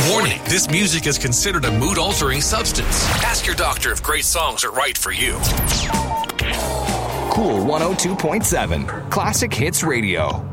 Warning, this music is considered a mood-altering substance. Ask your doctor if great songs are right for you. Cool 102.7 Classic Hits Radio.